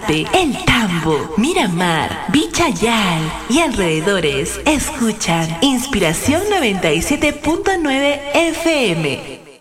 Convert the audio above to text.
Guatape, El Tambo, Miramar, Vichayal y alrededores escuchan Inspiración 97.9 FM.